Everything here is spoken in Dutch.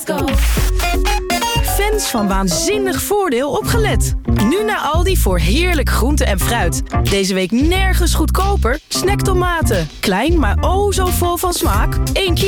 Tesco. Fans van Waanzinnig Voordeel opgelet. Nu naar Aldi voor heerlijk groente en fruit. Deze week nergens goedkoper. Snacktomaten. Klein, maar oh zo vol van smaak. 1 kilo.